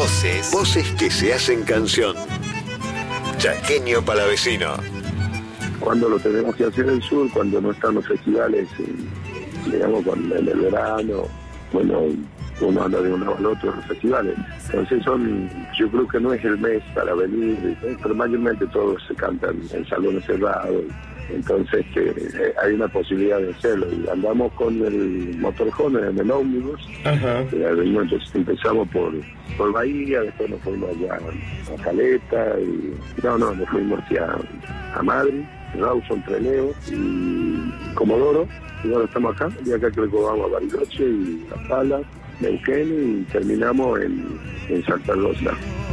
Voces que se hacen canción. Chaqueño Palavecino. Cuando lo tenemos que hacer en el sur, cuando no están los festivales, digamos, en el verano, bueno, uno anda de un lado al otro en los festivales. Entonces yo creo que no es el mes para venir, pero mayormente todos se cantan en salones cerrados. Entonces hay una posibilidad de hacerlo. Y andamos con el motorhome en el ómnibus. Entonces empezamos por Bahía, después nos fuimos allá a Caleta, nos fuimos hacia a Madrid, Rawson, Trelew y Comodoro. Y ahora estamos acá, y acá creo que vamos a Bariloche y La Pala, Neuquén, y terminamos en Santa Rosa.